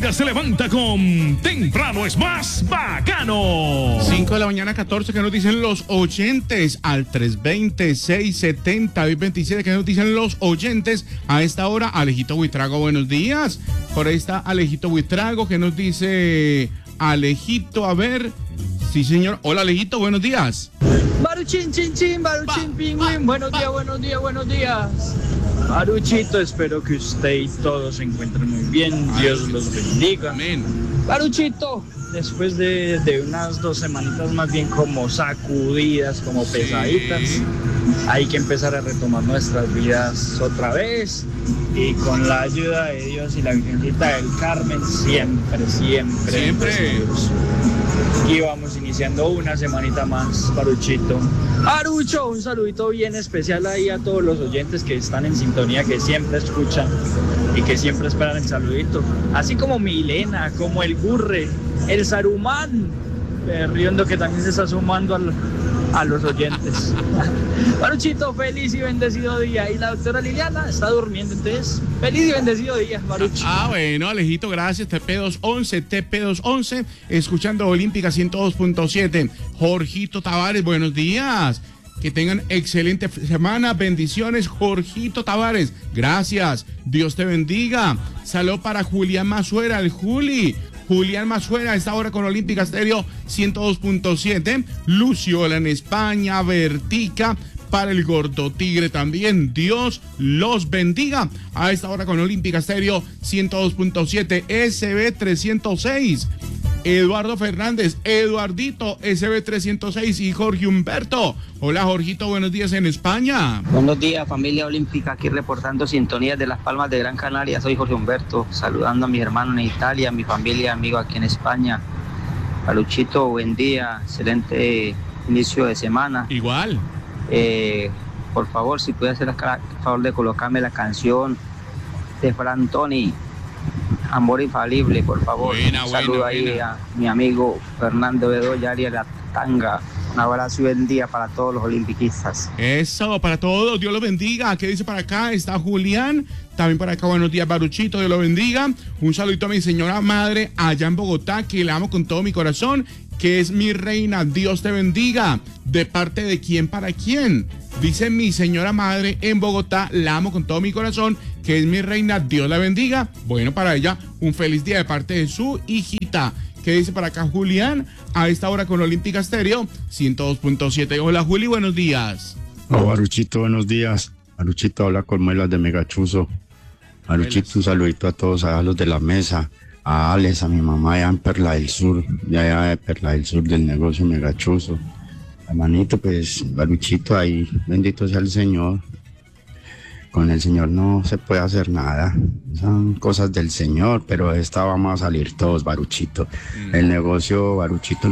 Olímpica se levanta con Temprano es más bacano. 5 de la mañana, 14, que nos dicen los oyentes al 320-670-1027, que nos dicen los oyentes a esta hora. Alejito Buitrago, buenos días. Por ahí está Alejito Buitrago, que nos dice Alejito, a ver. Sí, señor. Hola, Alejito, buenos días. Baruchín, chin, chin, Baruchín, pingüín. Buenos días, buenos días, buenos días. Baruchito, espero que usted y todos se encuentren muy bien. Dios los bendiga. Amén. Baruchito, después de unas 2 semanitas más bien como sacudidas, como pesaditas, hay que empezar a retomar nuestras vidas otra vez. Y con la ayuda de Dios y la Virgencita del Carmen, siempre. Y vamos iniciando una semanita más, Baruchito. Arucho, un saludito bien especial ahí a todos los oyentes que están en sintonía, que siempre escuchan y que siempre esperan el saludito. Así como Milena, como el Gurre, el Sarumán, Riondo, que también se está sumando a los oyentes. Baruchito, feliz y bendecido día. Y la doctora Liliana está durmiendo, entonces feliz y bendecido día, Baruch. Bueno, Alejito, gracias. TP211, escuchando Olímpica 102.7. Jorgito Tavares, buenos días. Que tengan excelente semana. Bendiciones, Jorgito Tavares. Gracias. Dios te bendiga. Saludo para Julián Mazuera, el Juli. Julián Mazuera está ahora con Olímpica Estéreo 102.7. Luciola en España, Vertica, para el Gordo Tigre también. Dios los bendiga. A esta hora con Olímpica Estéreo 102.7. SB306. Eduardo Fernández, Eduardito, SB306 y Jorge Humberto. Hola, Jorgito, buenos días en España. Buenos días, familia olímpica, aquí reportando sintonías de Las Palmas de Gran Canaria. Soy Jorge Humberto, saludando a mis hermanos en Italia, a mi familia, amigos aquí en España. Paluchito, buen día, excelente inicio de semana. Igual. Por favor, si puede hacer el favor de colocarme la canción de Fran Toni, Amor Infalible, por favor. Un saludo ahí a mi amigo Fernando Bedoya, Ariel La Tanga. Un abrazo y buen día para todos los olimpiquistas. Eso, para todos, Dios los bendiga. ¿Qué dice para acá? Está Julián. También para acá, buenos días, Baruchito, Dios lo bendiga. Un saludito a mi señora madre allá en Bogotá, que la amo con todo mi corazón, que es mi reina. Dios te bendiga. ¿De parte de quién para quién? Dice mi señora madre en Bogotá, la amo con todo mi corazón, que es mi reina. Dios la bendiga. Bueno, para ella, un feliz día de parte de su hijita. ¿Qué dice para acá Julián? A esta hora con Olímpica Estéreo 102.7. Hola, Juli, buenos días. Hola, Baruchito, buenos días. Baruchito habla con Muelas de Megachuzo. Baruchito, un saludito a todos, a los de la mesa, a Alex, a mi mamá allá en Perla del Sur, allá de Perla del Sur del negocio Megachuzo. Hermanito, pues, Baruchito, ahí, bendito sea el Señor. Con el Señor no se puede hacer nada. Son cosas del Señor, pero esta vamos a salir todos, Baruchito. El negocio, Baruchito,